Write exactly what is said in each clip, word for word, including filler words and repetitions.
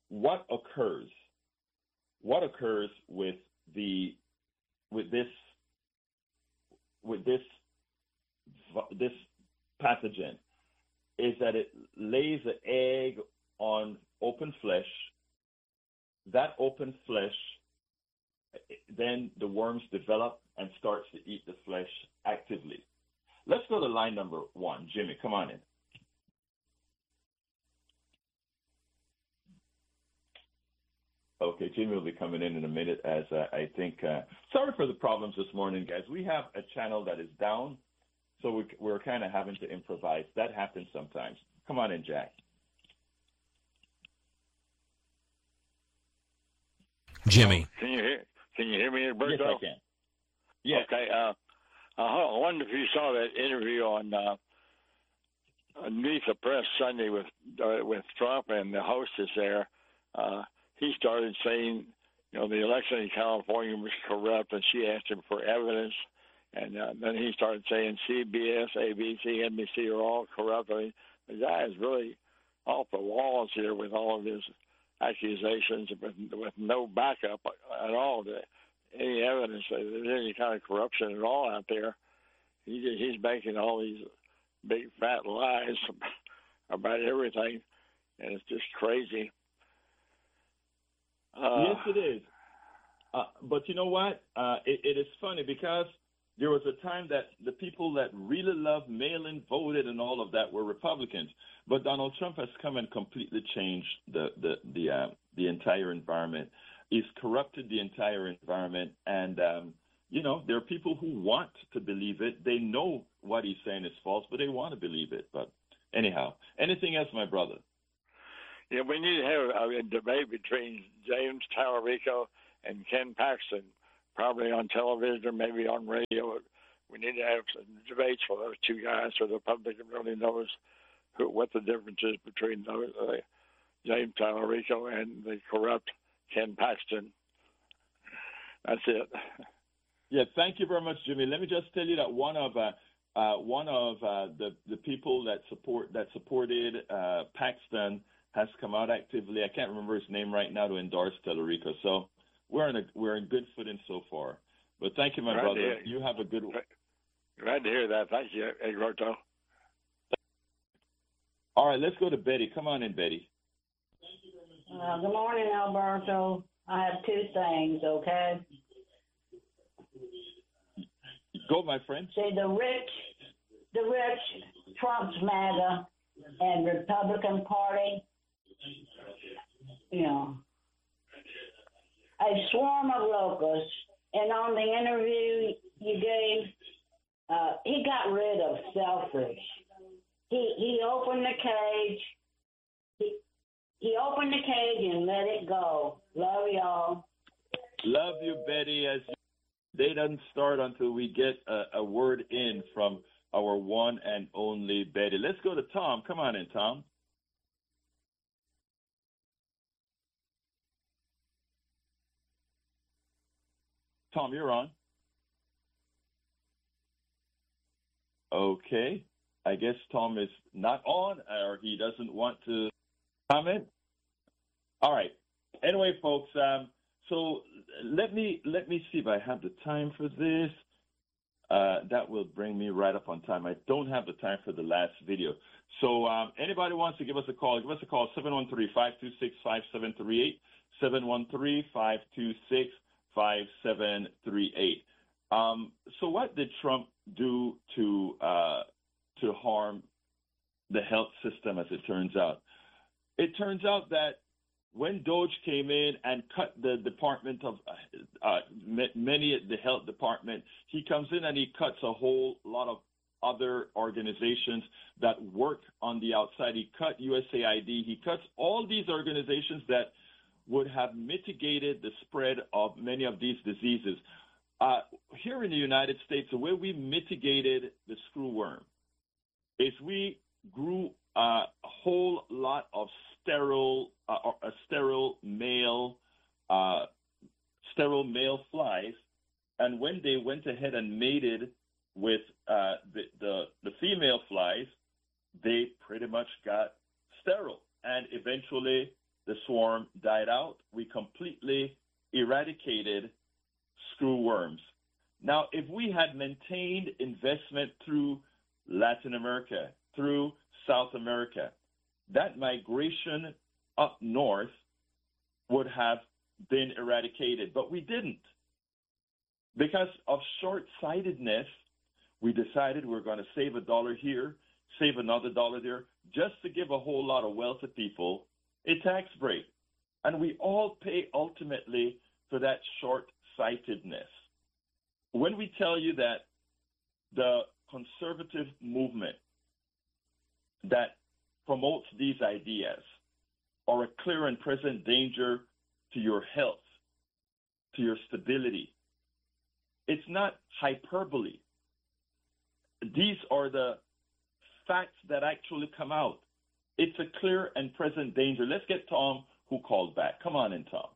what occurs? What occurs with the with this with this this pathogen is that it lays an egg on open flesh. That open flesh, then the worms develop and starts to eat the flesh actively. Let's go to line number one. Jimmy, come on in. Okay, Jimmy will be coming in in a minute as uh, I think, uh, sorry for the problems this morning, guys. We have a channel that is down, so we, we're kind of having to improvise. That happens sometimes. Come on in, Jack. Jimmy. Can you hear? Can you hear me, Roberto? Yes, I can. Yeah. Okay. Uh, I wonder if you saw that interview on uh, Meet the Press Sunday with uh, with Trump and the hostess there. Uh, he started saying, you know, the election in California was corrupt, and she asked him for evidence. And uh, then he started saying C B S, A B C, N B C are all corrupt. I mean, the guy is really off the walls here with all of his accusations with, with no backup at all to any evidence that there's any kind of corruption at all out there. He, he's making all these big fat lies about everything, and it's just crazy. Uh, yes, it is. Uh, but you know what? Uh, it, it is funny because there was a time that the people that really loved mail-in voted and all of that were Republicans. But Donald Trump has come and completely changed the the the, uh, the entire environment. He's corrupted the entire environment, and um, you know there are people who want to believe it. They know what he's saying is false, but they want to believe it. But anyhow, anything else, my brother? Yeah, we need to have a, a debate between James Tallarico and Ken Paxton, probably on television or maybe on radio. We need to have some debates for those two guys so the public really knows who, what the difference is between those, uh, James Tallarico and the corrupt Ken Paxton. That's it. Yeah, thank you very much, Jimmy. Let me just tell you that one of uh, uh, one of uh, the the people that support that supported uh, Paxton has come out actively. I can't remember his name right now to endorse Tallarico. So we're in a we're in good footing so far. But thank you, my Glad brother. hear, you have a good one. Glad to hear that. Thank you, Egberto. All right, let's go to Betty. Come on in, Betty. Uh, good morning, Alberto. I have two things, okay? Go, my friend. See, the rich, the rich, Trump's MAGA, and Republican Party, you know, a swarm of locusts. And on the interview you gave, uh, he got rid of Selfridge. He he opened the cage. He he opened the cage and let it go. Love y'all. Love you, Betty. As they doesn't start until we get a, a word in from our one and only Betty. Let's go to Tom. Come on in, Tom. Tom, you're on. Okay. I guess Tom is not on, or he doesn't want to comment. All right. Anyway, folks, um, so let me let me see if I have the time for this. Uh, that will bring me right up on time. I don't have the time for the last video. So um, anybody wants to give us a call, give us a call, seven one three, five two six, five seven three eight, seven one three, five two six, five seven three eight. Um, so what did Trump do to uh, to harm the health system, as it turns out? It turns out that when Doge came in and cut the Department of uh, many the health department, he comes in and he cuts a whole lot of other organizations that work on the outside. He cut U S A I D. He cuts all these organizations that would have mitigated the spread of many of these diseases. Uh, here in the United States, the way we mitigated the screwworm is we grew uh, a whole lot of sterile, uh, uh, sterile male, uh, sterile male flies, and when they went ahead and mated with uh, the, the the female flies, they pretty much got sterile, and eventually the swarm died out. We completely eradicated screwworms. Now, if we had maintained investment through Latin America, through South America, that migration up north would have been eradicated, but we didn't. Because of short-sightedness, we decided we're going to save a dollar here, save another dollar there, just to give a whole lot of wealthy people a tax break. And we all pay ultimately for that short-sightedness. When we tell you that the conservative movement that promotes these ideas are a clear and present danger to your health, to your stability, it's not hyperbole. These are the facts that actually come out. It's a clear and present danger. Let's get Tom, who called back. Come on in, Tom.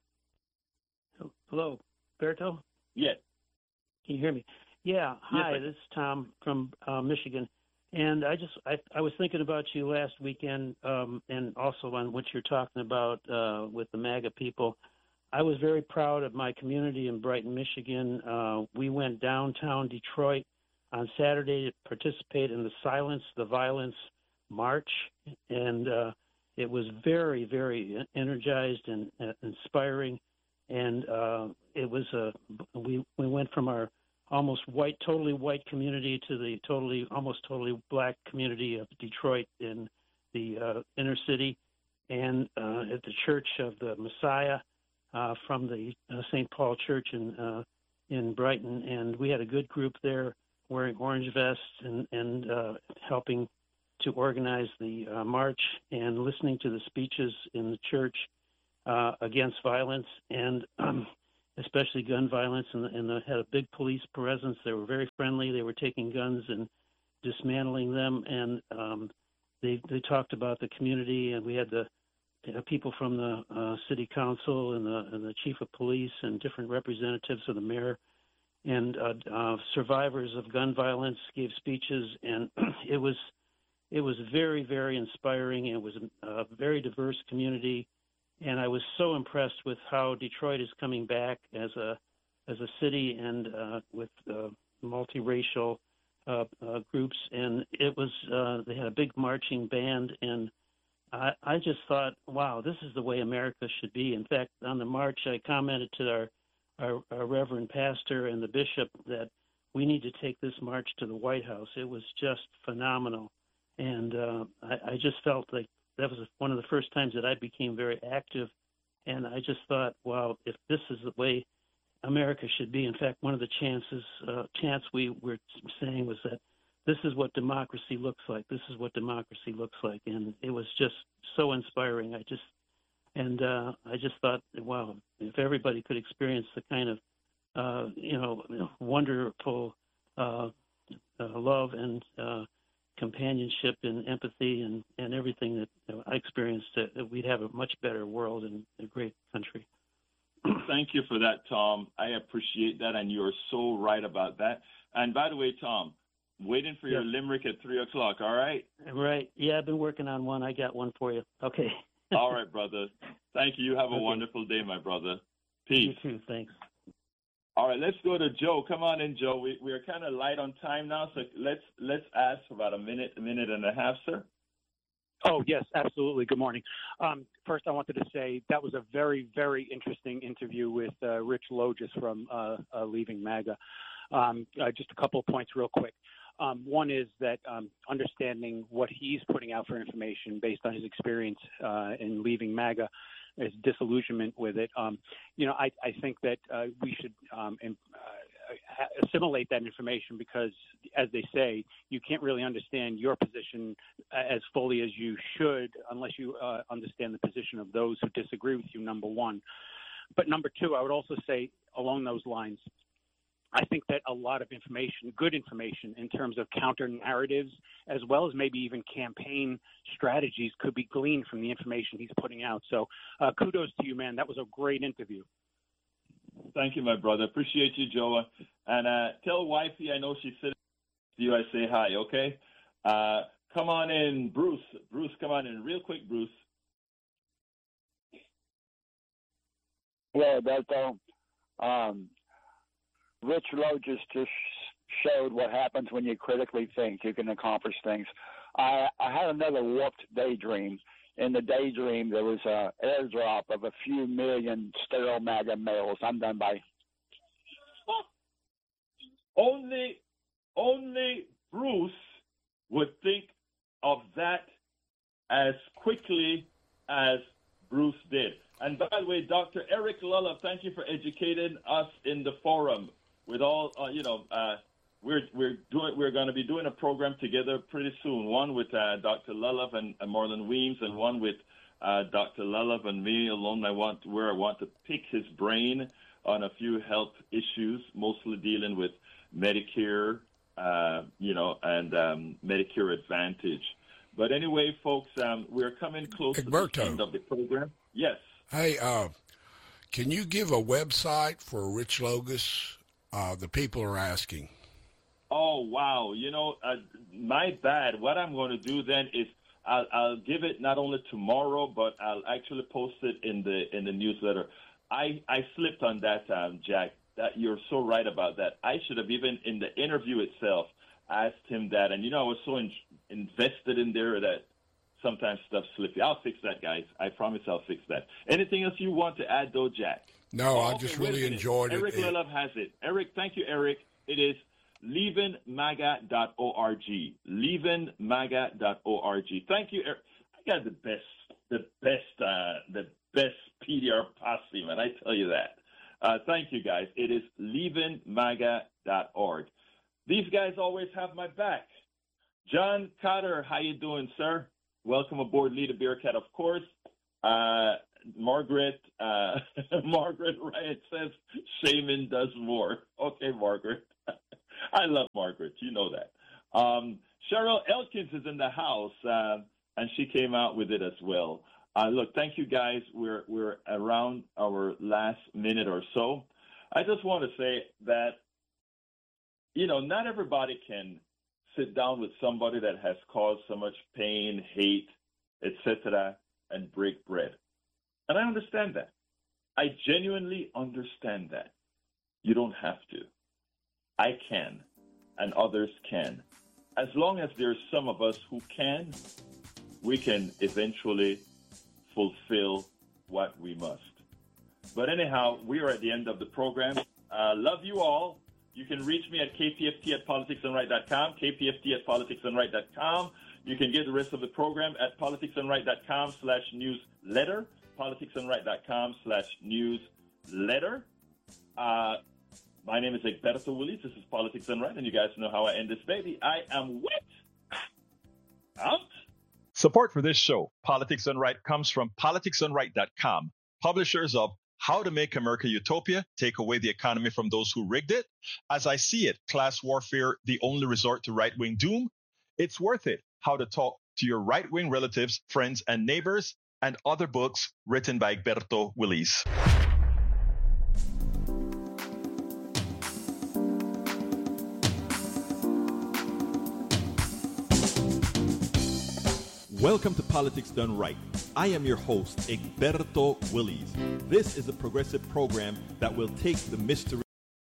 Hello, Berto? Yes. Can you hear me? Yeah. Hi, yes, this is Tom from uh, Michigan. And I just, I, I was thinking about you last weekend um, and also on what you're talking about uh, with the MAGA people. I was very proud of my community in Brighton, Michigan. Uh, we went downtown Detroit on Saturday to participate in the Silence the Violence March. And uh, it was very, very energized and uh, inspiring. And uh, it was a, we, we went from our almost white, totally white community to the totally, almost totally black community of Detroit in the uh, inner city, and uh, at the Church of the Messiah uh, from the uh, Saint Paul Church in uh, in Brighton. And we had a good group there wearing orange vests and, and uh, helping to organize the uh, march and listening to the speeches in the church uh, against violence and um, especially gun violence, and, and they had a big police presence. They were very friendly. They were taking guns and dismantling them, and um, they they talked about the community, and we had the you know, people from the uh, city council and the, and the chief of police and different representatives of the mayor, and uh, uh, survivors of gun violence gave speeches, and it was it was very, very inspiring. It was a very diverse community. And I was so impressed with how Detroit is coming back as a as a city and uh, with uh, multiracial uh, uh, groups. And it was uh, they had a big marching band, and I, I just thought, wow, this is the way America should be. In fact, on the march, I commented to our, our, our Reverend Pastor and the Bishop that we need to take this march to the White House. It was just phenomenal, and uh, I, I just felt like that was one of the first times that I became very active, and I just thought, wow, if this is the way America should be. In fact, one of the chances, uh, chants we were saying was that this is what democracy looks like. This is what democracy looks like, and it was just so inspiring. I just, and uh, I just thought, wow, if everybody could experience the kind of, uh, you know, wonderful uh, uh, love and uh, companionship and empathy and, and everything that you know, I experienced, uh, we'd have a much better world and a great country. Thank you for that, Tom. I appreciate that, and you're so right about that. And by the way, Tom, waiting for your yeah. limerick at three o'clock, all right? Right. Yeah, I've been working on one. I got one for you. Okay. All right, brother. Thank you. You have a okay. wonderful day, my brother. Peace. You too. Thanks. All right, let's go to Joe. Come on in, Joe. We we are kind of light on time now, so let's let's ask for about a minute, a minute and a half, sir. Oh, yes, absolutely. Good morning. Um, first, I wanted to say that was a very, very interesting interview with uh, Rich Logis from uh, uh, Leaving MAGA. Um, uh, just a couple of points real quick. Um, one is that um, understanding what he's putting out for information based on his experience uh, in Leaving MAGA, his disillusionment with it. Um, you know, I, I think that uh, we should um, and, uh, assimilate that information because, as they say, you can't really understand your position as fully as you should unless you uh, understand the position of those who disagree with you, number one. But number two, I would also say along those lines, I think that a lot of information, good information in terms of counter narratives, as well as maybe even campaign strategies could be gleaned from the information he's putting out. So uh, kudos to you, man. That was a great interview. Thank you, my brother. Appreciate you, Joe. And uh, tell wifey I know she's sitting with you. I say hi, okay? Uh, come on in, Bruce. Bruce, come on in real quick, Bruce. Well, Alberto, um, Rich Logis just showed what happens when you critically think. You can accomplish things. I, I had another warped daydream. In the daydream, there was an airdrop of a few million sterile MAGA males. I'm done by. Only, only Bruce would think of that as quickly as Bruce did. And by the way, Doctor Eric Lullove, thank you for educating us in the forum. With all, uh, you know, uh, we're we're doing we're going to be doing a program together pretty soon. One with uh, Doctor Lullove and, and Marlon Weems, and one with uh, Doctor Lullove and me alone. I want where I want to pick his brain on a few health issues, mostly dealing with Medicare, uh, you know, and um, Medicare Advantage. But anyway, folks, um, we're coming close Egberto. to the end of the program. Yes. Hey, uh, can you give a website for Rich Logis? Uh, the people are asking. Oh, wow. You know, uh, my bad. What I'm going to do then is I'll, I'll give it not only tomorrow, but I'll actually post it in the in the newsletter. I, I slipped on that, um, Jack. That you're so right about that. I should have even in the interview itself asked him that. And, you know, I was so in, invested in there that sometimes stuff slips. I'll fix that, guys. I promise I'll fix that. Anything else you want to add, though, Jack? No, oh, I okay, just really enjoyed Eric it. Eric Lullove has it. Eric, thank you, Eric. It is leaving maga dot org. leaving maga dot org. Thank you, Eric. I got the best, the best, uh, the best P D R posse, man. I tell you that. Uh, thank you, guys. It is leaving maga dot org. These guys always have my back. John Cotter, how you doing, sir? Welcome aboard, Leader Bearcat, of course. Uh, Margaret, uh, Margaret Wright says Shaman does more. Okay, Margaret. I love Margaret. You know that. Um, Cheryl Elkins is in the house, uh, and she came out with it as well. Uh, look, thank you, guys. We're we're around our last minute or so. I just want to say that, you know, not everybody can sit down with somebody that has caused so much pain, hate, et cetera, and break bread. And I understand that. I genuinely understand that. You don't have to. I can, and others can. As long as there's some of us who can, we can eventually fulfill what we must. But anyhow, we are at the end of the program. Uh, love you all. You can reach me at k p f t at politics and right dot com, k p f t at politics and right dot com. You can get the rest of the program at politics and right dot com slash newsletter, politics and right dot com slash newsletter. Uh, my name is Egberto Willies. This is Politics and Right, and you guys know how I end this baby. I am wet. Out. Support for this show, Politics and Right, comes from politics and right dot com, publishers of How to Make America Utopia, Take Away the Economy from Those Who Rigged It, As I See It, Class Warfare, The Only Resort to Right-Wing Doom, It's Worth It, How to Talk to Your Right-Wing Relatives, Friends, and Neighbors, and other books written by Egberto Willies. Welcome to Politics Done Right. I am your host, Egberto Willies. This is a progressive program that will take the mystery.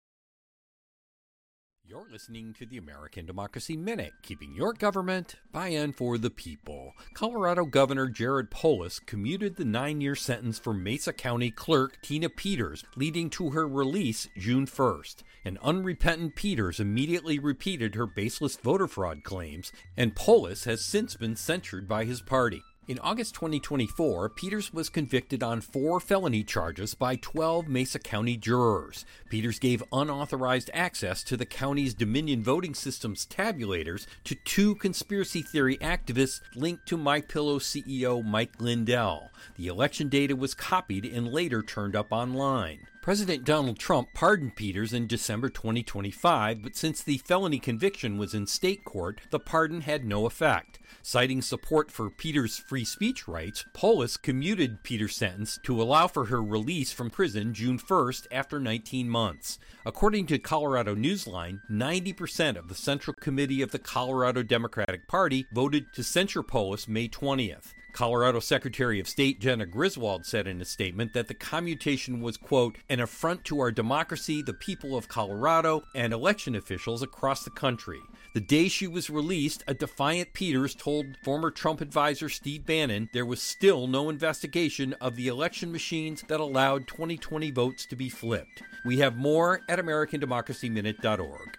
You're listening to the American Democracy Minute, keeping your government by and for the people. Colorado Governor Jared Polis commuted the nine-year sentence for Mesa County Clerk Tina Peters, leading to her release June first. An unrepentant Peters immediately repeated her baseless voter fraud claims, and Polis has since been censured by his party. In August twenty twenty-four, Peters was convicted on four felony charges by twelve Mesa County jurors. Peters gave unauthorized access to the county's Dominion voting system's tabulators to two conspiracy theory activists linked to MyPillow C E O Mike Lindell. The election data was copied and later turned up online. President Donald Trump pardoned Peters in December twenty twenty-five, but since the felony conviction was in state court, the pardon had no effect. Citing support for Peters' free speech rights, Polis commuted Peters' sentence to allow for her release from prison June first after nineteen months. According to Colorado Newsline, ninety percent of the Central Committee of the Colorado Democratic Party voted to censure Polis May twentieth. Colorado Secretary of State Jenna Griswold said in a statement that the commutation was, quote, an affront to our democracy, the people of Colorado, and election officials across the country. The day she was released, a defiant Peters told former Trump advisor Steve Bannon there was still no investigation of the election machines that allowed twenty twenty votes to be flipped. We have more at American Democracy Minute dot org.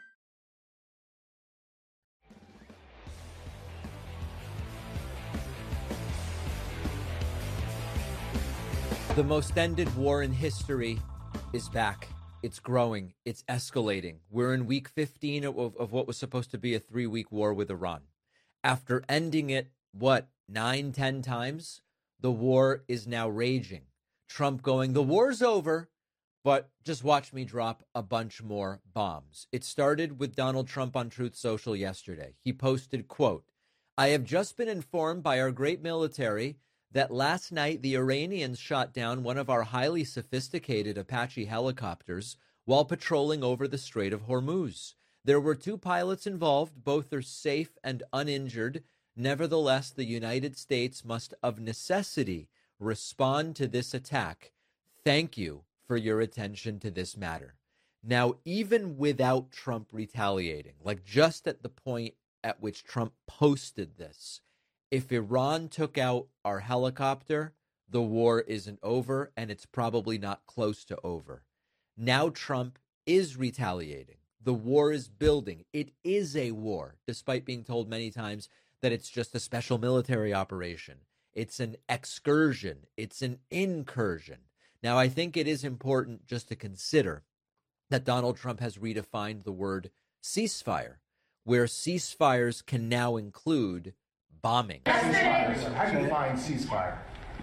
The most ended war in history is back. It's growing. It's escalating. We're in week fifteen of, of what was supposed to be a three-week war with Iran. After ending it, what, nine, ten times? The war is now raging. Trump going, the war's over, but just watch me drop a bunch more bombs. It started with Donald Trump on Truth Social yesterday. He posted, quote, I have just been informed by our great military that last night the Iranians shot down one of our highly sophisticated Apache helicopters while patrolling over the Strait of Hormuz. There were two pilots involved. Both are safe and uninjured. Nevertheless, the United States must of necessity respond to this attack. Thank you for your attention to this matter. Now, even without Trump retaliating, like just at the point at which Trump posted this, if Iran took out our helicopter, the war isn't over, and it's probably not close to over. Now Trump is retaliating. The war is building. It is a war, despite being told many times that it's just a special military operation. It's an excursion. It's an incursion. Now, I think it is important just to consider that Donald Trump has redefined the word ceasefire, where ceasefires can now include bombing. Ceasefire. How do you define ceasefire?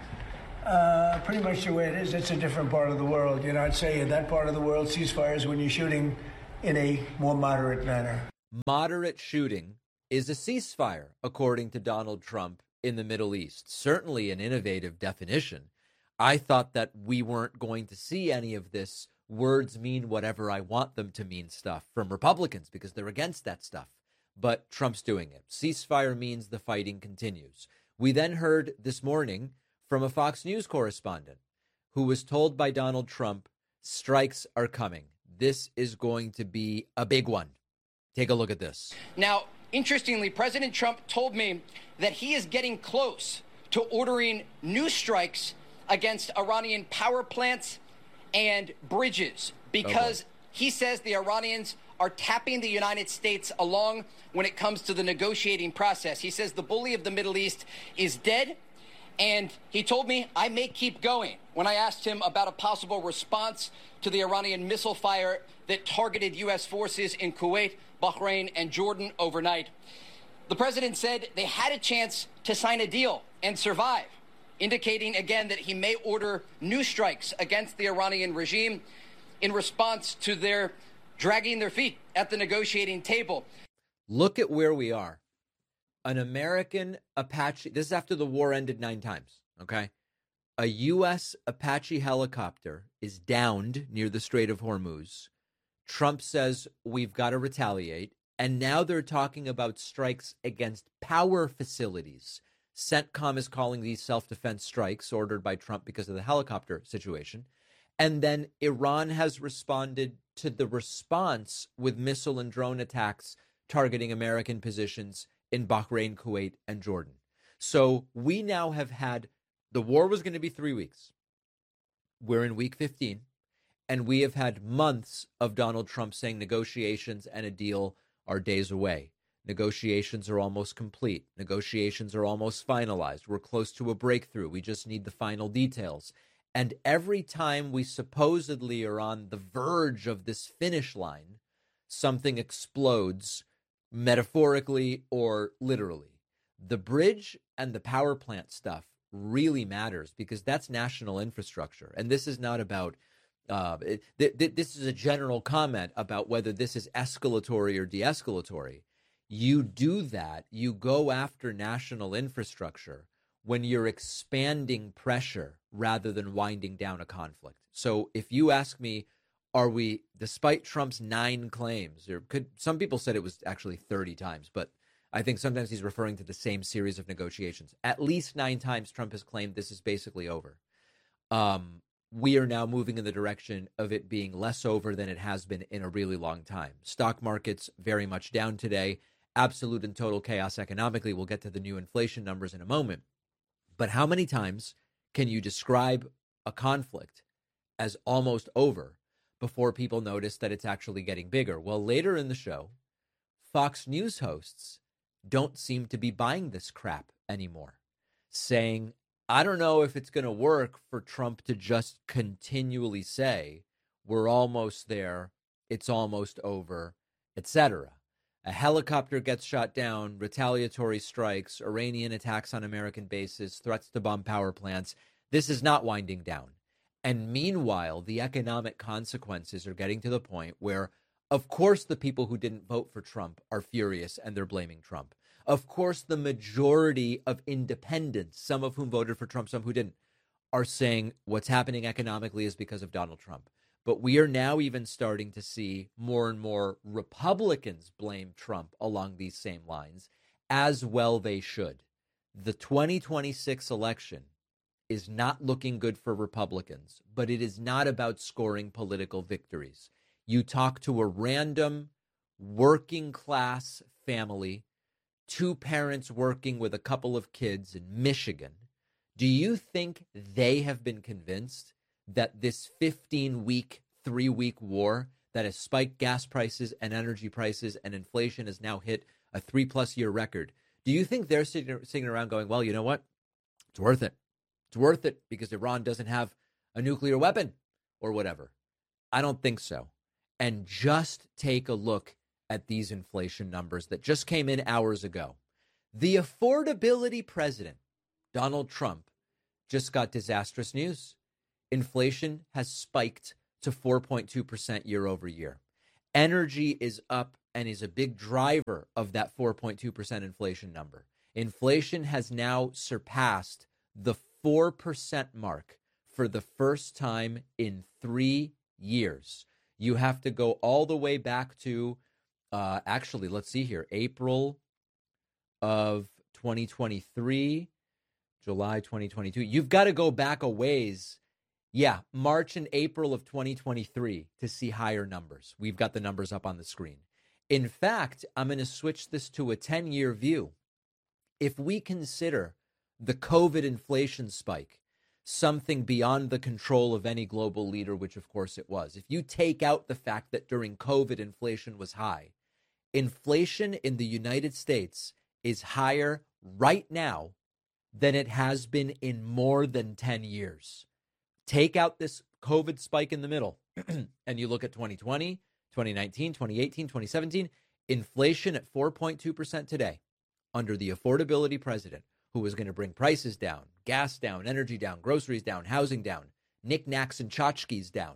Uh, pretty much the way it is. It's a different part of the world. You know, I'd say in that part of the world, ceasefire is when you're shooting in a more moderate manner. Moderate shooting is a ceasefire, according to Donald Trump in the Middle East. Certainly an innovative definition. I thought that we weren't going to see any of this words mean whatever I want them to mean stuff from Republicans because they're against that stuff. But Trump's doing it. Ceasefire means the fighting continues. We then heard this morning from a Fox News correspondent who was told by Donald Trump, strikes are coming. This is going to be a big one. Take a look at this. Now, interestingly, President Trump told me that he is getting close to ordering new strikes against Iranian power plants and bridges because oh he says the Iranians are tapping the United States along when it comes to the negotiating process. He says the bully of the Middle East is dead, and he told me I may keep going when I asked him about a possible response to the Iranian missile fire that targeted U S forces in Kuwait, Bahrain, and Jordan overnight. The president said they had a chance to sign a deal and survive, indicating again that he may order new strikes against the Iranian regime in response to their dragging their feet at the negotiating table. Look at where we are. An American Apache, this is after the war ended nine times, okay? A U S Apache helicopter is downed near the Strait of Hormuz. Trump says we've got to retaliate. And now they're talking about strikes against power facilities. CENTCOM is calling these self-defense strikes ordered by Trump because of the helicopter situation. And then Iran has responded to the response with missile and drone attacks targeting American positions in Bahrain, Kuwait, and Jordan. So we now have had, the war was going to be three weeks. We're in week fifteen, and we have had months of Donald Trump saying negotiations and a deal are days away. Negotiations are almost complete. Negotiations are almost finalized. We're close to a breakthrough. We just need the final details. And every time we supposedly are on the verge of this finish line, something explodes, metaphorically or literally. The bridge and the power plant stuff really matters because that's national infrastructure. And this is not about, uh, it, th- th- this is a general comment about whether this is escalatory or de-escalatory. You do that, you go after national infrastructure when you're expanding pressure rather than winding down a conflict. So if you ask me, are we, despite Trump's nine claims, or could some people said it was actually thirty times, but I think sometimes he's referring to the same series of negotiations. At least nine times Trump has claimed this is basically over. Um, we are now moving in the direction of it being less over than it has been in a really long time. Stock markets very much down today. Absolute and total chaos economically. We'll get to the new inflation numbers in a moment. But how many times can you describe a conflict as almost over before people notice that it's actually getting bigger? Well, later in the show, Fox News hosts don't seem to be buying this crap anymore, saying, I don't know if it's going to work for Trump to just continually say, we're almost there, it's almost over, et cetera. A helicopter gets shot down, retaliatory strikes, Iranian attacks on American bases, threats to bomb power plants. This is not winding down. And meanwhile, the economic consequences are getting to the point where, of course, the people who didn't vote for Trump are furious and they're blaming Trump. Of course, the majority of independents, some of whom voted for Trump, some who didn't, are saying what's happening economically is because of Donald Trump. But we are now even starting to see more and more Republicans blame Trump along these same lines, as well they should. The twenty twenty-six election is not looking good for Republicans, but it is not about scoring political victories. You talk to a random working class family, two parents working with a couple of kids in Michigan. Do you think they have been convinced that this fifteen-week, three-week war that has spiked gas prices and energy prices and inflation has now hit a three-plus year record? Do you think they're sitting, sitting around going, well, you know what? It's worth it. It's worth it because Iran doesn't have a nuclear weapon or whatever. I don't think so. And just take a look at these inflation numbers that just came in hours ago. The affordability president, Donald Trump, just got disastrous news. Inflation has spiked to four point two percent year over year. Energy is up and is a big driver of that four point two percent inflation number. Inflation has now surpassed the four percent mark for the first time in three years. You have to go all the way back to, uh, actually, let's see here, April of twenty twenty-three, July twenty twenty-two. You've got to go back a ways. Yeah, March and April of twenty twenty-three to see higher numbers. We've got the numbers up on the screen. In fact, I'm going to switch this to a ten-year view. If we consider the COVID inflation spike something beyond the control of any global leader, which of course it was, if you take out the fact that during COVID inflation was high, inflation in the United States is higher right now than it has been in more than ten years. Take out this COVID spike in the middle, and you look at twenty twenty, twenty nineteen, twenty eighteen, twenty seventeen, inflation at four point two percent today under the affordability president who was going to bring prices down, gas down, energy down, groceries down, housing down, knickknacks and tchotchkes down,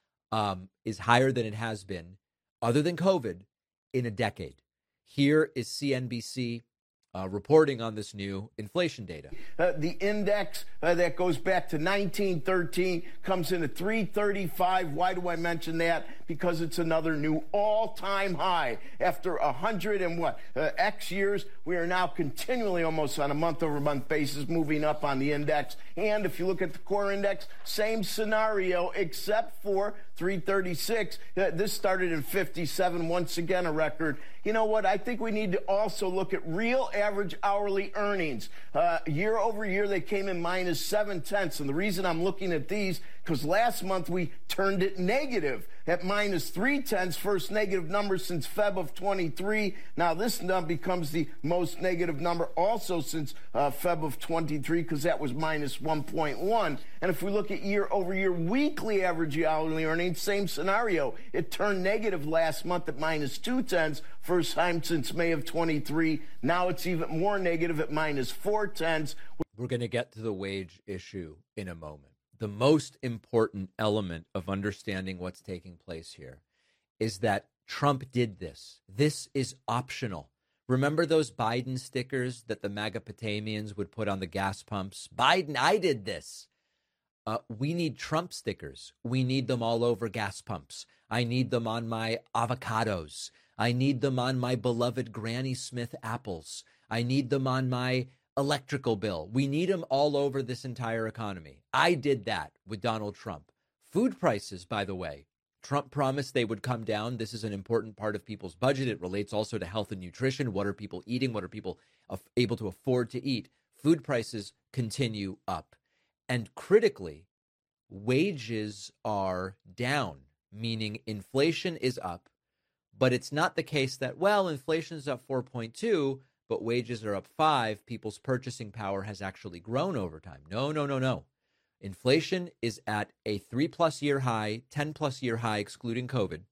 um, is higher than it has been, other than COVID, in a decade. Here is C N B C Uh, reporting on this new inflation data. Uh, the index uh, that goes back to nineteen thirteen comes in at three thirty-five. Why do I mention that? Because it's another new all-time high. After a hundred and what, uh, X years, we are now continually almost on a month-over-month basis moving up on the index. And if you look at the core index, same scenario except for three thirty-six. Uh, this started in fifty-seven, once again a record. You know what? I think we need to also look at real average hourly earnings. Uh, year over year, they came in minus seven tenths. And the reason I'm looking at these, because last month we turned it negative at minus three tenths, first negative number since February of twenty-three. Now this number becomes the most negative number also since uh, February of twenty-three, because that was minus one point one. And if we look at year over year weekly average hourly earnings, same scenario. It turned negative last month at minus two tenths, first time since May of twenty-three. Now it's even more negative at minus four tenths. We're going to get to the wage issue in a moment. The most important element of understanding what's taking place here is that Trump did this. This is optional. Remember those Biden stickers that the MAGAPotamians would put on the gas pumps? Biden, I did this. Uh, we need Trump stickers. We need them all over gas pumps. I need them on my avocados. I need them on my beloved Granny Smith apples. I need them on my electrical bill. We need them all over this entire economy. I did that with Donald Trump. Food prices, by the way, Trump promised they would come down. This is an important part of people's budget. It relates also to health and nutrition. What are people eating? What are people able to afford to eat? Food prices continue up. And critically, wages are down, meaning inflation is up. But it's not the case that, well, inflation is up four point two, but wages are up five. People's purchasing power has actually grown over time. No, no, no, no. Inflation is at a three-plus year high, ten-plus year high, excluding COVID,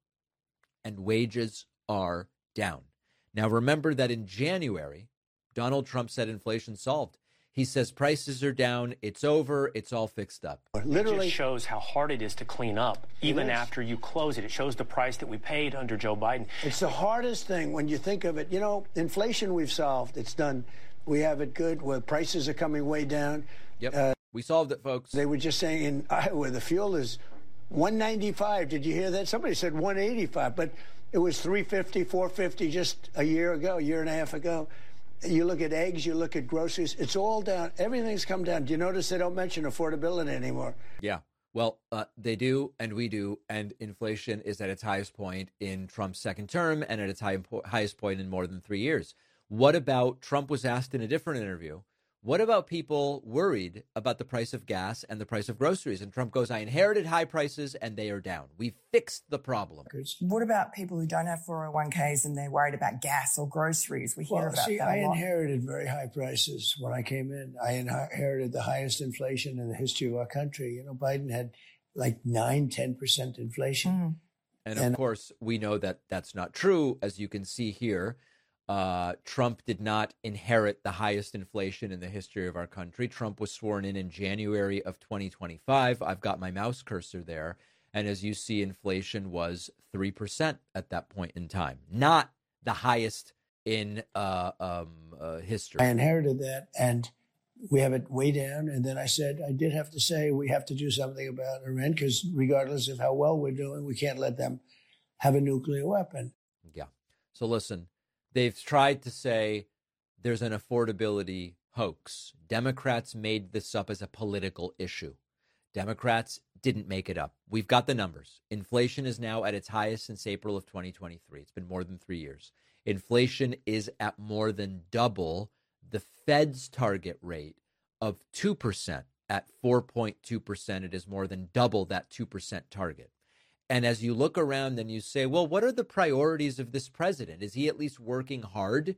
and wages are down. Now, remember that in January, Donald Trump said inflation solved. He says prices are down, it's over, it's all fixed up. Literally, it just shows how hard it is to clean up, even after you close it. It shows the price that we paid under Joe Biden. It's the hardest thing when you think of it. You know, inflation we've solved. It's done. We have it good. Where prices are coming way down. Yep, uh, we solved it, folks. They were just saying in Iowa the fuel is one ninety-five. Did you hear that? Somebody said one eighty-five, but it was three fifty, four fifty just a year ago, a year and a half ago. You look at eggs, you look at groceries, it's all down. Everything's come down. Do you notice they don't mention affordability anymore? Yeah, well, uh, they do, and we do, and inflation is at its highest point in Trump's second term and at its high, highest point in more than three years. What about, Trump was asked in a different interview, what about people worried about the price of gas and the price of groceries? And Trump goes, I inherited high prices and they are down. We fixed the problem. What about people who don't have four oh one k's and they're worried about gas or groceries? We hear well, about see, that I a lot. inherited very high prices when I came in. I inherited the highest inflation in the history of our country. You know, Biden had like nine, ten percent inflation. Mm. And of and, course, we know that that's not true. As you can see here, Uh, Trump did not inherit the highest inflation in the history of our country. Trump was sworn in in January of twenty twenty-five. I've got my mouse cursor there. And as you see, inflation was three percent at that point in time, not the highest in uh, um, uh, history. I inherited that, and we have it way down. And then I said, I did have to say, we have to do something about Iran, because regardless of how well we're doing, we can't let them have a nuclear weapon. Yeah. So listen. They've tried to say there's an affordability hoax. Democrats made this up as a political issue. Democrats didn't make it up. We've got the numbers. Inflation is now at its highest since April of twenty twenty-three. It's been more than three years. Inflation is at more than double the Fed's target rate of two percent. At four point two percent, it is more than double that two percent target. And as you look around and you say, well, what are the priorities of this president? Is he at least working hard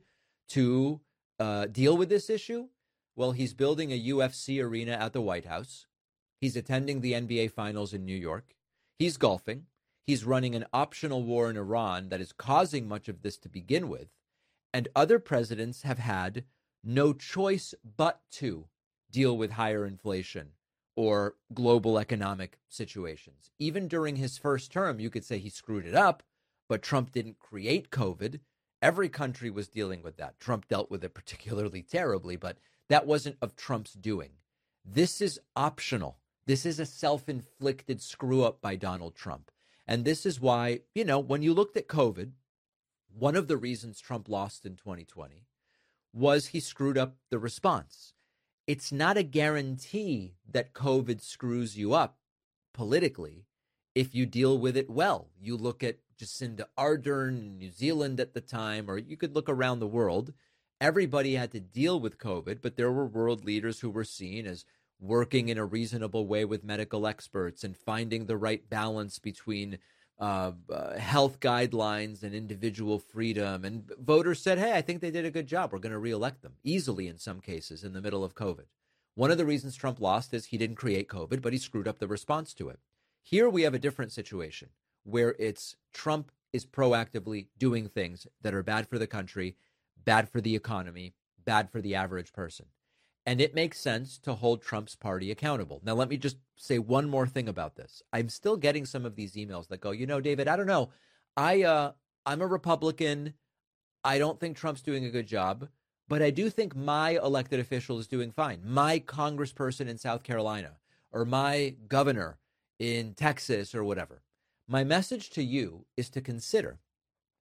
to uh, deal with this issue? Well, he's building a U F C arena at the White House. He's attending the N B A Finals in New York. He's golfing. He's running an optional war in Iran that is causing much of this to begin with. And other presidents have had no choice but to deal with higher inflation or global economic situations. Even during his first term, you could say he screwed it up, but Trump didn't create COVID. Every country was dealing with that. Trump dealt with it particularly terribly, but that wasn't of Trump's doing. This is optional. This is a self-inflicted screw up by Donald Trump. And this is why, you know, when you looked at COVID, one of the reasons Trump lost in twenty twenty was he screwed up the response. It's not a guarantee that COVID screws you up politically if you deal with it well. You look at Jacinda Ardern in New Zealand at the time, or you could look around the world. Everybody had to deal with COVID, but there were world leaders who were seen as working in a reasonable way with medical experts and finding the right balance between uh, uh, health guidelines and individual freedom. And voters said, hey, I think they did a good job. We're going to reelect them easily in some cases in the middle of COVID. One of the reasons Trump lost is he didn't create COVID, but he screwed up the response to it. Here we have a different situation where it's Trump is proactively doing things that are bad for the country, bad for the economy, bad for the average person. And it makes sense to hold Trump's party accountable. Now, let me just say one more thing about this. I'm still getting some of these emails that go, you know, David, I don't know. I, uh, I'm a Republican. I don't think Trump's doing a good job, but I do think my elected official is doing fine. My congressperson in South Carolina or my governor in Texas or whatever. My message to you is to consider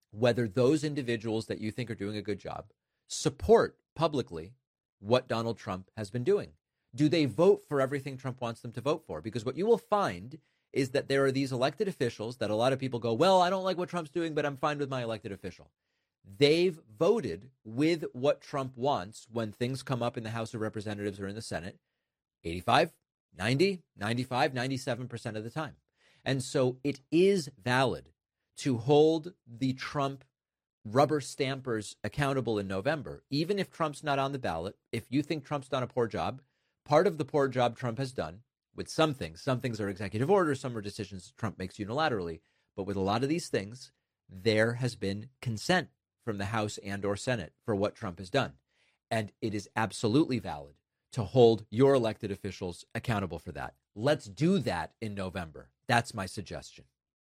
whether those individuals that you think are doing a good job support publicly what Donald Trump has been doing. Do they vote for everything Trump wants them to vote for? Because what you will find is that there are these elected officials that a lot of people go, well, I don't like what Trump's doing, but I'm fine with my elected official. They've voted with what Trump wants when things come up in the House of Representatives or in the Senate eighty-five, ninety, ninety-five, ninety-seven percent of the time. And so it is valid to hold the Trump rubber stampers accountable in November, even if Trump's not on the ballot. If you think Trump's done a poor job, part of the poor job Trump has done with some things, some things are executive orders, some are decisions Trump makes unilaterally. But with a lot of these things, there has been consent from the House and or Senate for what Trump has done. And it is absolutely valid to hold your elected officials accountable for that. Let's do that in November. That's my suggestion.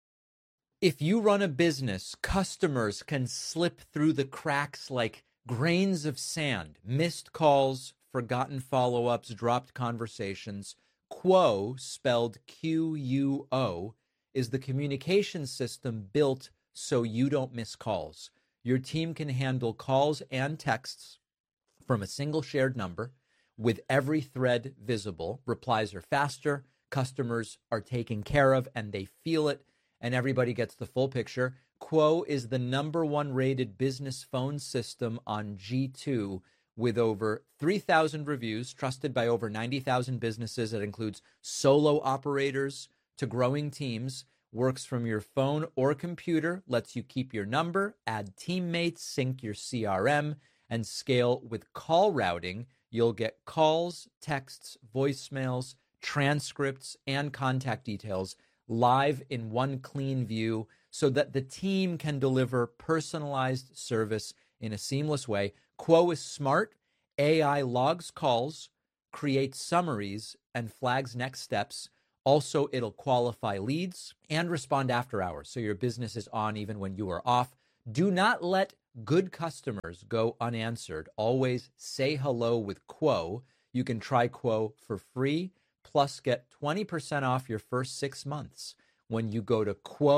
If you run a business, customers can slip through the cracks like grains of sand, missed calls, forgotten follow-ups, dropped conversations. Quo, spelled Q U O, is the communication system built so you don't miss calls. Your team can handle calls and texts from a single shared number with every thread visible. Replies are faster, customers are taken care of, and they feel it, and everybody gets the full picture. Quo is the number one rated business phone system on G two with over three thousand reviews, trusted by over ninety thousand businesses. That includes solo operators to growing teams. Works from your phone or computer, lets you keep your number, add teammates, sync your C R M, and scale with call routing. You'll get calls, texts, voicemails, transcripts, and contact details live in one clean view so that the team can deliver personalized service in a seamless way. Quo is smart. A I logs calls, creates summaries, and flags next steps. Also, it'll qualify leads and respond after hours, so your business is on even when you are off. Do not let good customers go unanswered. Always say hello with Quo. You can try Quo for free, plus get twenty percent off your first six months when you go to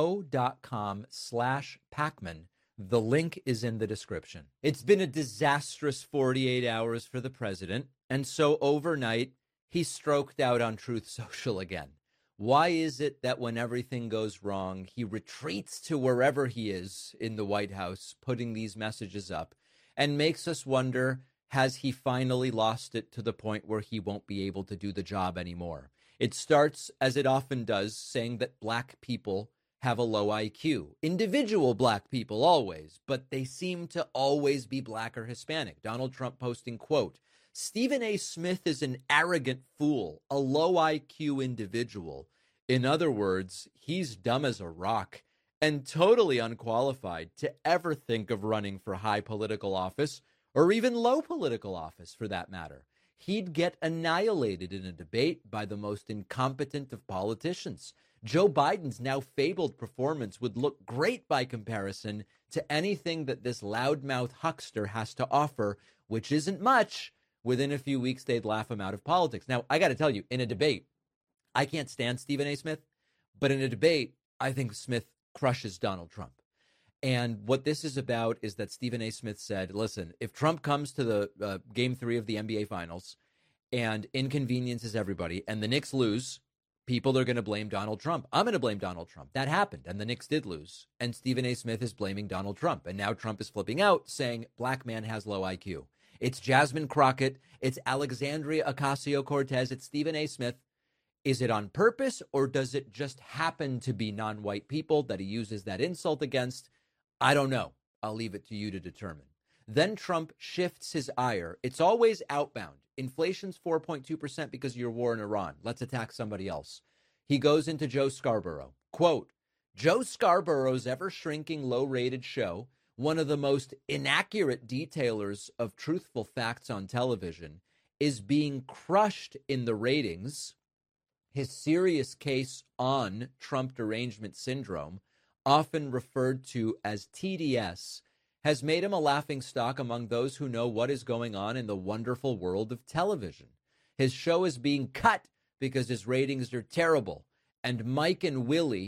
quo.com slash Pacman. The link is in the description. It's been a disastrous forty-eight hours for the president, and so overnight, he stroked out on Truth Social again. Why is it that when everything goes wrong, he retreats to wherever he is in the White House, putting these messages up, and makes us wonder, has he finally lost it to the point where he won't be able to do the job anymore? It starts, as it often does, saying that black people have a low I Q. Individual black people always, but they seem to always be black or Hispanic. Donald Trump posting, quote, Stephen A. Smith is an arrogant fool, a low I Q individual. In other words, he's dumb as a rock and totally unqualified to ever think of running for high political office or even low political office for that matter. He'd get annihilated in a debate by the most incompetent of politicians. Joe Biden's now fabled performance would look great by comparison to anything that this loudmouth huckster has to offer, which isn't much. Within a few weeks, they'd laugh him out of politics. Now, I got to tell you, in a debate, I can't stand Stephen A. Smith, but in a debate, I think Smith crushes Donald Trump. And what this is about is that Stephen A. Smith said, listen, if Trump comes to the uh, game three of the N B A Finals and inconveniences everybody and the Knicks lose, people are going to blame Donald Trump. I'm going to blame Donald Trump. That happened, and the Knicks did lose. And Stephen A. Smith is blaming Donald Trump. And now Trump is flipping out, saying black man has low I Q. It's Jasmine Crockett. It's Alexandria Ocasio-Cortez. It's Stephen A. Smith. Is it on purpose, or does it just happen to be non-white people that he uses that insult against? I don't know. I'll leave it to you to determine. Then Trump shifts his ire. It's always outbound. Inflation's four point two percent because of your war in Iran. Let's attack somebody else. He goes into Joe Scarborough. Quote, Joe Scarborough's ever-shrinking low-rated show, one of the most inaccurate detailers of truthful facts on television, is being crushed in the ratings. His serious case on Trump derangement syndrome, often referred to as T D S, has made him a laughingstock among those who know what is going on in the wonderful world of television. His show is being cut because his ratings are terrible. And Mike and Willie,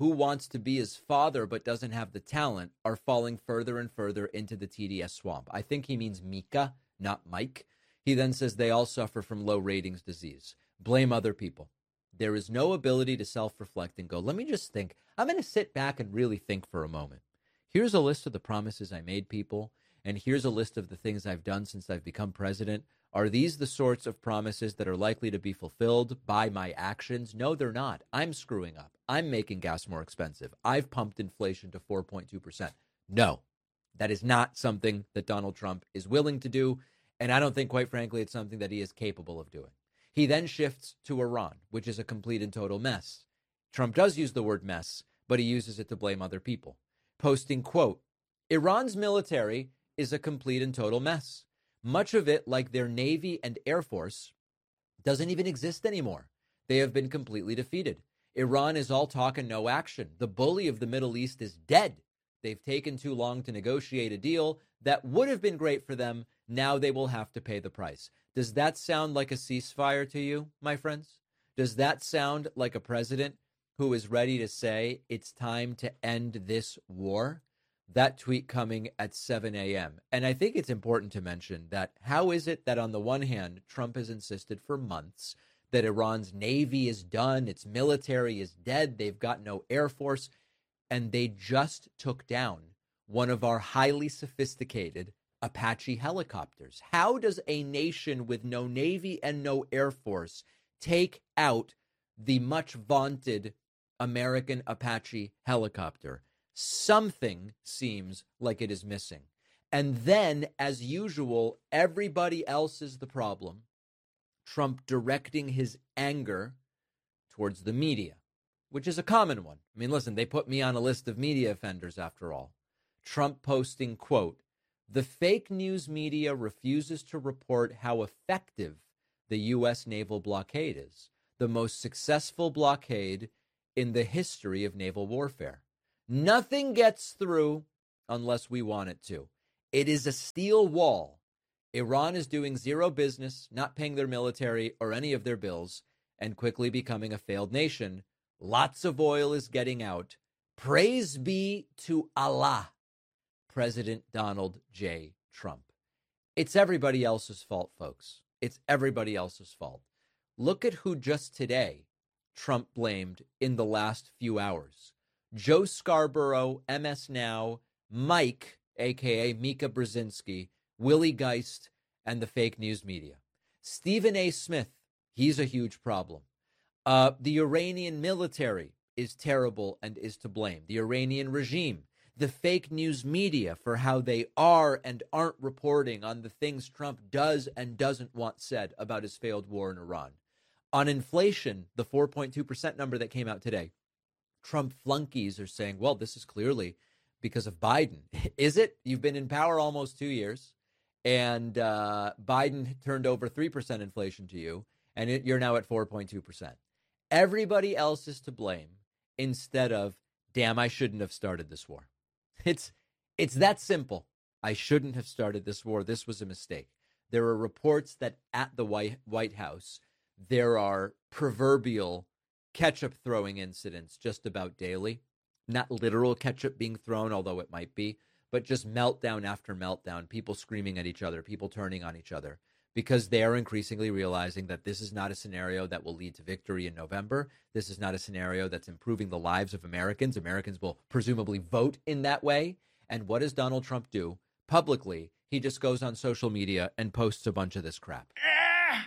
who wants to be his father but doesn't have the talent are falling further and further into the T D S swamp. I think he means Mika, not Mike. He then says they all suffer from low ratings disease. Blame other people. There is no ability to self-reflect and go, let me just think. I'm going to sit back and really think for a moment. Here's a list of the promises I made people, and here's a list of the things I've done since I've become president. Are these the sorts of promises that are likely to be fulfilled by my actions? No, they're not. I'm screwing up. I'm making gas more expensive. I've pumped inflation to four point two percent. No, that is not something that Donald Trump is willing to do, and I don't think, quite frankly, it's something that he is capable of doing. He then shifts to Iran, which is a complete and total mess. Trump does use the word mess, but he uses it to blame other people, posting, quote, Iran's military is a complete and total mess. Much of it, like their Navy and Air Force, doesn't even exist anymore. They have been completely defeated. Iran is all talk and no action. The bully of the Middle East is dead. They've taken too long to negotiate a deal that would have been great for them. Now they will have to pay the price. Does that sound like a ceasefire to you, my friends? Does that sound like a president who is ready to say it's time to end this war? That tweet coming at seven a.m. And I think it's important to mention that how is it that on the one hand, Trump has insisted for months that Iran's Navy is done, its military is dead, they've got no Air Force, and they just took down one of our highly sophisticated Apache helicopters. How does a nation with no Navy and no Air Force take out the much vaunted American Apache helicopter? Something seems like it is missing. And then, as usual, everybody else is the problem. Trump directing his anger towards the media, which is a common one. I mean, listen, they put me on a list of media offenders after all. Trump posting, quote, the fake news media refuses to report how effective the U S naval blockade is, the most successful blockade in the history of naval warfare. Nothing gets through unless we want it to. It is a steel wall. Iran is doing zero business, not paying their military or any of their bills, and quickly becoming a failed nation. Lots of oil is getting out. Praise be to Allah. President Donald J. Trump. It's everybody else's fault, folks. It's everybody else's fault. Look at who just today Trump blamed in the last few hours. Joe Scarborough, M S Now, Mike, a k a. Mika Brzezinski, Willie Geist, and the fake news media. Stephen A. Smith, he's a huge problem. Uh, the Iranian military is terrible and is to blame. The Iranian regime. The fake news media for how they are and aren't reporting on the things Trump does and doesn't want said about his failed war in Iran. On inflation, the four point two percent number that came out today, Trump flunkies are saying, well, this is clearly because of Biden. Is it? You've been in power almost two years, and uh, Biden turned over three percent inflation to you, and it, you're now at four point two percent. Everybody else is to blame instead of, damn, I shouldn't have started this war. It's it's that simple. I shouldn't have started this war. This was a mistake. There are reports that at the White, White House, there are proverbial ketchup throwing incidents just about daily. Not literal ketchup being thrown, although it might be, but just meltdown after meltdown, people screaming at each other, people turning on each other, because they are increasingly realizing that this is not a scenario that will lead to victory in November. This is not a scenario that's improving the lives of Americans. Americans will presumably vote in that way. And what does Donald Trump do? Publicly, he just goes on social media and posts a bunch of this crap. Ah!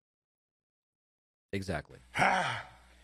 Exactly. Ah,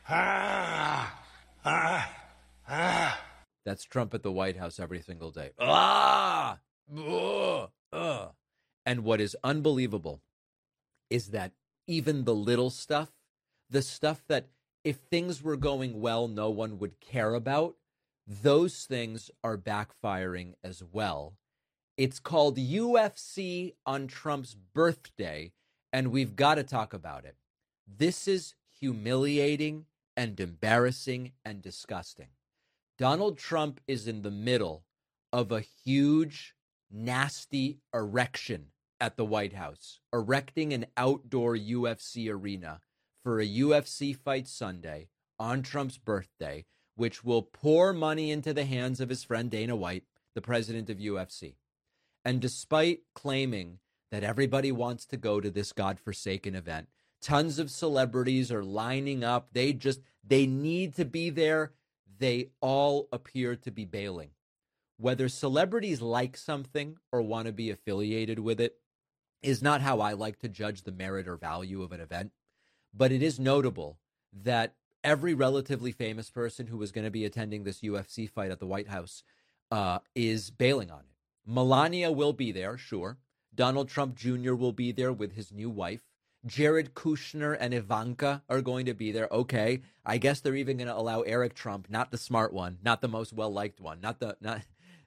ah, ah, ah. That's Trump at the White House every single day. Ah! Uh, uh. And what is unbelievable is that even the little stuff, the stuff that if things were going well, no one would care about, those things are backfiring as well. It's called U F C on Trump's birthday, and we've got to talk about it. This is humiliating and embarrassing and disgusting. Donald Trump is in the middle of a huge, nasty erection at the White House, erecting an outdoor U F C arena for a U F C fight Sunday on Trump's birthday, which will pour money into the hands of his friend Dana White, the president of U F C. And despite claiming that everybody wants to go to this godforsaken event, tons of celebrities are lining up. They just, they need to be there. They all appear to be bailing. Whether celebrities like something or want to be affiliated with it is not how I like to judge the merit or value of an event. But it is notable that every relatively famous person who was going to be attending this U F C fight at the White House uh, is bailing on it. Melania will be there, sure. Donald Trump Junior will be there with his new wife. Jared Kushner and Ivanka are going to be there. Okay, I guess they're even going to allow Eric Trump, not the smart one, not the most well-liked one, not the not,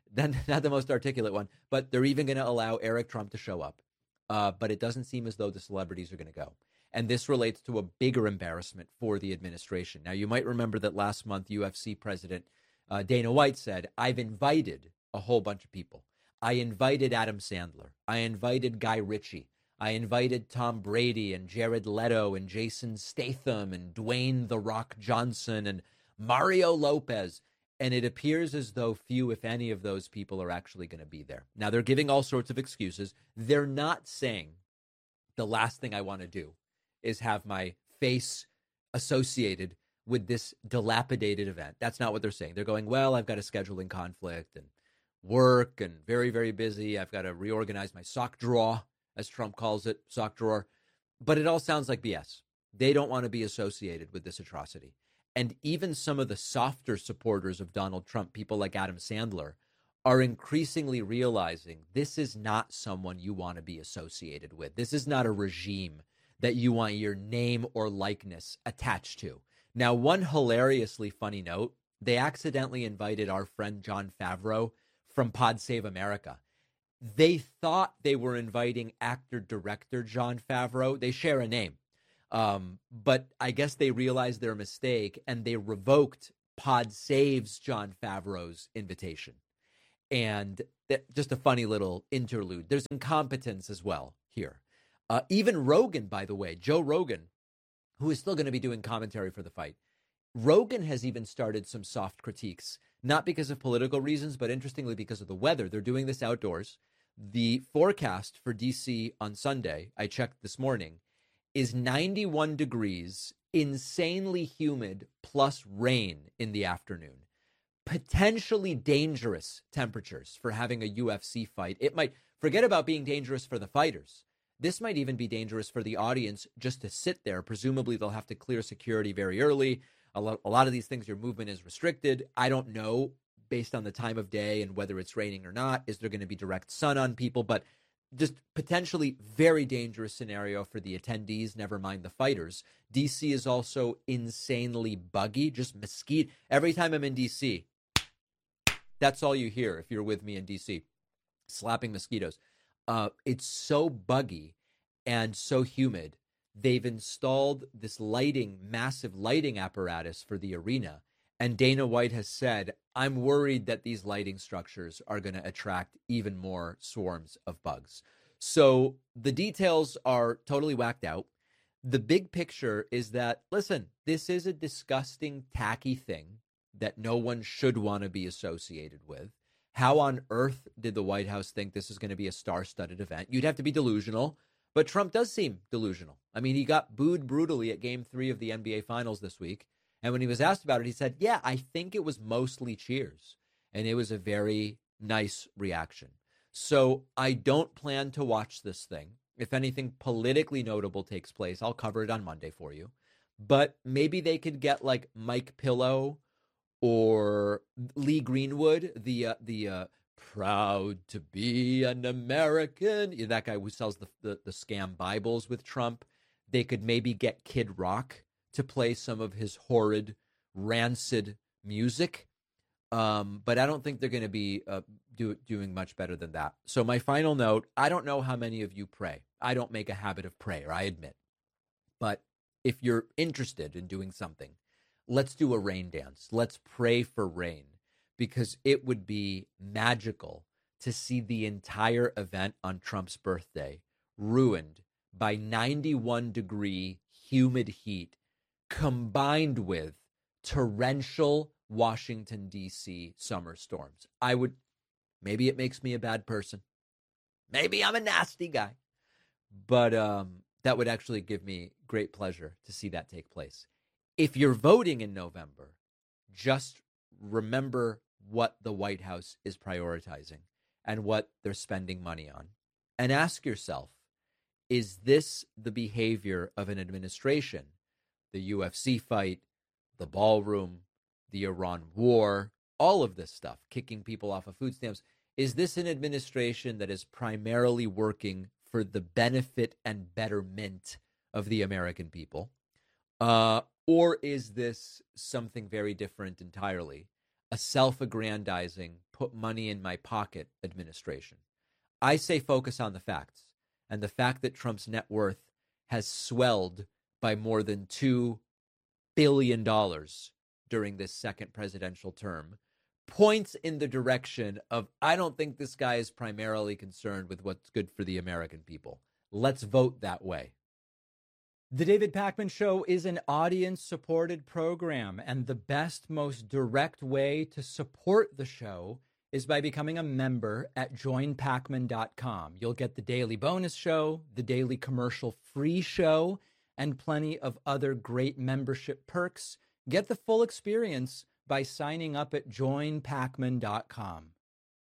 not the most articulate one, but they're even going to allow Eric Trump to show up. Uh, but it doesn't seem as though the celebrities are going to go. And this relates to a bigger embarrassment for the administration. Now, you might remember that last month, U F C president uh, Dana White said, I've invited a whole bunch of people. I invited Adam Sandler. I invited Guy Ritchie. I invited Tom Brady and Jared Leto and Jason Statham and Dwayne The Rock Johnson and Mario Lopez. And it appears as though few, if any, of those people are actually going to be there. Now, they're giving all sorts of excuses. They're not saying the last thing I want to do is have my face associated with this dilapidated event. That's not what they're saying. They're going, well, I've got a scheduling conflict and work and very, very busy. I've got to reorganize my sock drawer, as Trump calls it, sock drawer. But it all sounds like B S. They don't want to be associated with this atrocity. And even some of the softer supporters of Donald Trump, people like Adam Sandler, are increasingly realizing this is not someone you want to be associated with. This is not a regime that you want your name or likeness attached to. Now, one hilariously funny note, they accidentally invited our friend Jon Favreau from Pod Save America. They thought they were inviting actor-director Jon Favreau. They share a name. Um, but I guess they realized their mistake and they revoked Pod Save's Jon Favreau's invitation. And th- just a funny little interlude. There's incompetence as well here. Uh, even Rogan, by the way, Joe Rogan, who is still going to be doing commentary for the fight, Rogan has even started some soft critiques, not because of political reasons, but interestingly because of the weather. They're doing this outdoors. The forecast for D C on Sunday, I checked this morning, is ninety-one degrees, insanely humid, plus rain in the afternoon. Potentially dangerous temperatures for having a U F C fight. It might, forget about being dangerous for the fighters. This might even be dangerous for the audience just to sit there. Presumably, they'll have to clear security very early. A lot, a lot of these things, your movement is restricted. I don't know, based on the time of day and whether it's raining or not, is there going to be direct sun on people? But just potentially very dangerous scenario for the attendees, never mind the fighters. D C is also insanely buggy, just mesquite. Every time I'm in D C, that's all you hear if you're with me in D C, slapping mosquitoes. Uh, it's so buggy and so humid. They've installed this lighting, massive lighting apparatus for the arena. And Dana White has said, I'm worried that these lighting structures are going to attract even more swarms of bugs. So the details are totally whacked out. The big picture is that, listen, this is a disgusting, tacky thing that no one should want to be associated with. How on earth did the White House think this is going to be a star-studded event? You'd have to be delusional, but Trump does seem delusional. I mean, he got booed brutally at Game three of the N B A Finals this week. And when he was asked about it, he said, yeah, I think it was mostly cheers. And it was a very nice reaction. So I don't plan to watch this thing. If anything politically notable takes place, I'll cover it on Monday for you. But maybe they could get like Mike Pillow or Lee Greenwood, the uh, the uh, proud to be an American, yeah, that guy who sells the, the, the scam Bibles with Trump. They could maybe get Kid Rock to play some of his horrid, rancid music. Um, but I don't think they're going to be uh, do, doing much better than that. So my final note, I don't know how many of you pray. I don't make a habit of prayer, I admit. But if you're interested in doing something, let's do a rain dance. Let's pray for rain, because it would be magical to see the entire event on Trump's birthday ruined by ninety-one degree humid heat combined with torrential Washington, D C summer storms. I would, maybe it makes me a bad person. Maybe I'm a nasty guy. But um, that would actually give me great pleasure to see that take place. If you're voting in November, just remember what the White House is prioritizing and what they're spending money on. And ask yourself, is this the behavior of an administration? The U F C fight, the ballroom, the Iran war, all of this stuff, kicking people off of food stamps. Is this an administration that is primarily working for the benefit and betterment of the American people? Uh, or is this something very different entirely? A self-aggrandizing, put money in my pocket administration? I say focus on the facts. And the fact that Trump's net worth has swelled by more than two billion dollars during this second presidential term points in the direction of, I don't think this guy is primarily concerned with what's good for the American people. Let's vote that way. The David Pakman Show is an audience-supported program, and the best, most direct way to support the show is by becoming a member at join pakman dot com. You'll get the daily bonus show, the daily commercial-free show, and plenty of other great membership perks. Get the full experience by signing up at join pakman dot com.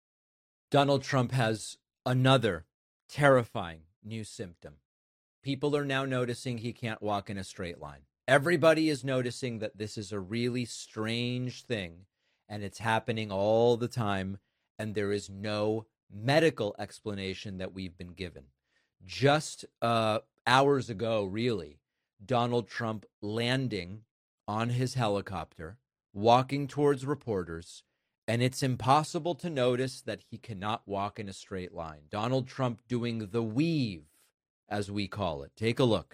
Donald Trump has another terrifying new symptom. People are now noticing he can't walk in a straight line. Everybody is noticing that this is a really strange thing, and it's happening all the time, and there is no medical explanation that we've been given. Just uh, hours ago, really, Donald Trump landing on his helicopter, walking towards reporters, and it's impossible to notice that he cannot walk in a straight line. Donald Trump doing the weave, as we call it. Take a look.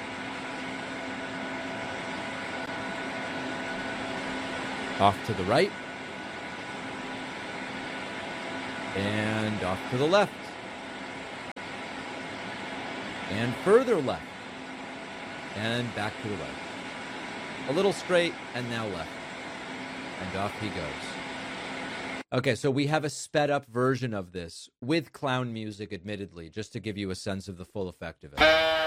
Off to the right. And off to the left. And further left. And back to the right. A little straight and now left. And off he goes. Okay, so we have a sped up version of this with clown music, admittedly, just to give you a sense of the full effect of it.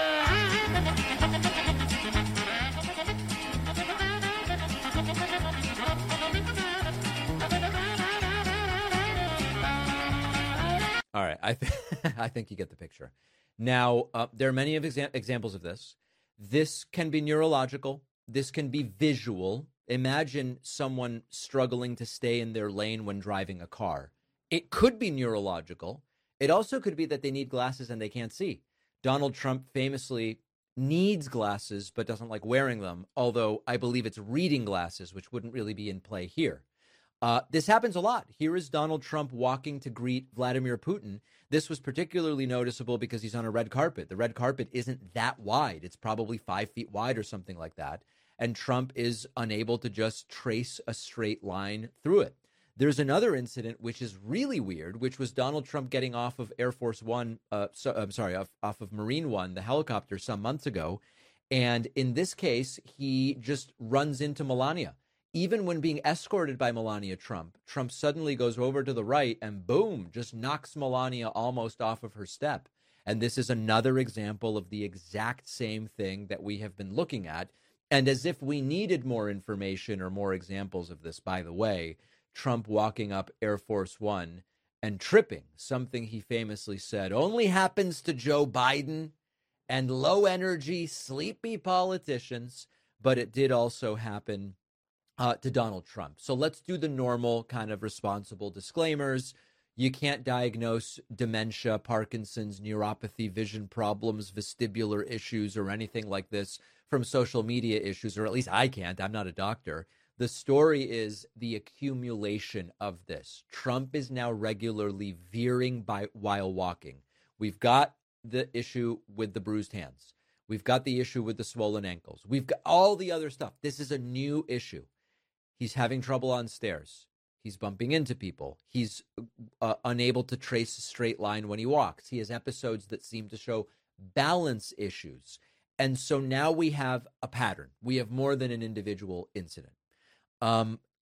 All right, I, th- I think you get the picture. Now, uh, there are many of exa- examples of this. This can be neurological. This can be visual. Imagine someone struggling to stay in their lane when driving a car. It could be neurological. It also could be that they need glasses and they can't see. Donald Trump famously needs glasses but doesn't like wearing them, although I believe it's reading glasses, which wouldn't really be in play here. Uh, this happens a lot. Here is Donald Trump walking to greet Vladimir Putin. This was particularly noticeable because he's on a red carpet. The red carpet isn't that wide. It's probably five feet wide or something like that. And Trump is unable to just trace a straight line through it. There's another incident which is really weird, which was Donald Trump getting off of Air Force One, uh, so, I'm sorry, off, off of Marine One, the helicopter, some months ago. And in this case, he just runs into Melania. Even when being escorted by Melania Trump, Trump suddenly goes over to the right and boom, just knocks Melania almost off of her step. And this is another example of the exact same thing that we have been looking at. And as if we needed more information or more examples of this, by the way, Trump walking up Air Force One and tripping, something he famously said only happens to Joe Biden and low-energy, sleepy politicians, but it did also happen uh, to Donald Trump. So let's do the normal kind of responsible disclaimers. You can't diagnose dementia, Parkinson's, neuropathy, vision problems, vestibular issues, or anything like this from social media issues, or at least I can't. I'm not a doctor. The story is the accumulation of this. Trump is now regularly veering by while walking. We've got the issue with the bruised hands. We've got the issue with the swollen ankles. We've got all the other stuff. This is a new issue. He's having trouble on stairs. He's bumping into people. He's uh, unable to trace a straight line when he walks. He has episodes that seem to show balance issues. And so now we have a pattern. We have more than an individual incident. Um,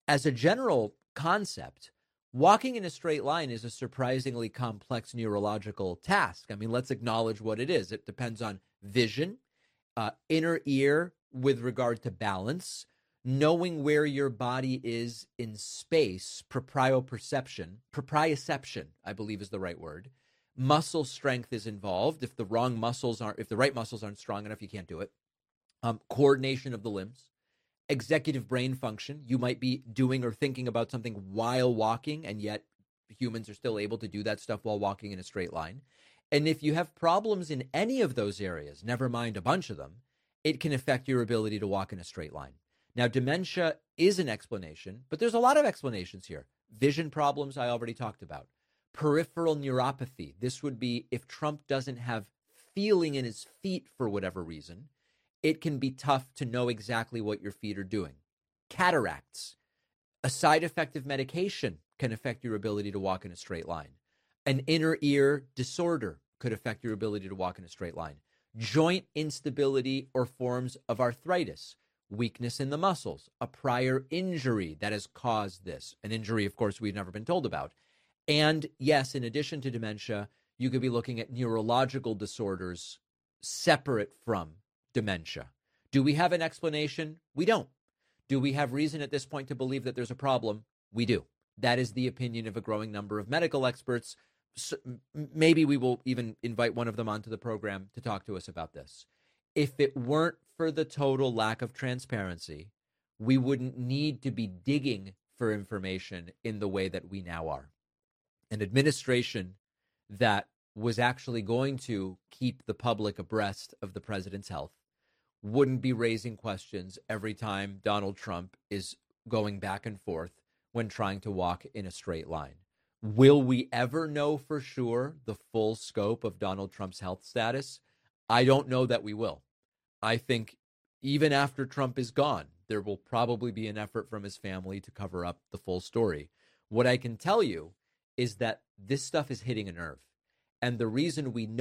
as a general concept, walking in a straight line is a surprisingly complex neurological task. I mean, let's acknowledge what it is. It depends on vision, uh, inner ear with regard to balance, knowing where your body is in space, proprioception, proprioception, I believe is the right word. Muscle strength is involved. If the wrong muscles aren't, if the right muscles aren't strong enough, you can't do it. Um, coordination of the limbs. Executive brain function. You might be doing or thinking about something while walking, and yet humans are still able to do that stuff while walking in a straight line. And if you have problems in any of those areas, never mind a bunch of them, it can affect your ability to walk in a straight line. Now, dementia is an explanation, but there's a lot of explanations here. Vision problems, I already talked about. Peripheral neuropathy. This would be if Trump doesn't have feeling in his feet for whatever reason, it can be tough to know exactly what your feet are doing. Cataracts. A side effect of medication can affect your ability to walk in a straight line. An inner ear disorder could affect your ability to walk in a straight line. Joint instability or forms of arthritis, weakness in the muscles, a prior injury that has caused this. An injury, of course, we've never been told about. And yes, in addition to dementia, you could be looking at neurological disorders separate from dementia. Do we have an explanation? We don't. Do we have reason at this point to believe that there's a problem? We do. That is the opinion of a growing number of medical experts. So maybe we will even invite one of them onto the program to talk to us about this. If it weren't for the total lack of transparency, we wouldn't need to be digging for information in the way that we now are. An administration that was actually going to keep the public abreast of the president's health wouldn't be raising questions every time Donald Trump is going back and forth when trying to walk in a straight line. Will we ever know for sure the full scope of Donald Trump's health status? I don't know that we will. I think even after Trump is gone, there will probably be an effort from his family to cover up the full story. What I can tell you is that this stuff is hitting a nerve. And the reason we know